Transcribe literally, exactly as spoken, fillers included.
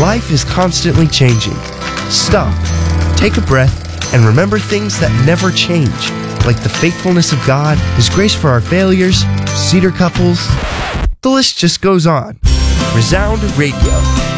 life is constantly changing. Stop, take a breath, and remember things that never change, like the faithfulness of God, His grace for our failures, Cedar couples. The list just goes on. Resound Radio.